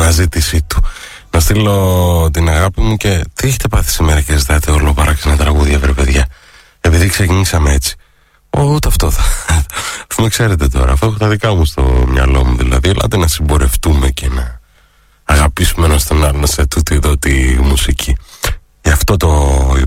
αναζήτησή του. Να στείλω την αγάπη μου και τι έχετε πάθει σήμερα και ζητάτε όλο παράξενα τραγούδια, βρε παιδιά? Επειδή ξεκινήσαμε έτσι. Ούτε αυτό θα με ξέρετε τώρα. Αυτό έχω τα δικά μου στο μυαλό μου. Δηλαδή, ελάτε να συμπορευτούμε και να αγαπήσουμε ένας τον άλλον σε τούτη εδώ τη μουσική. Γι' αυτό το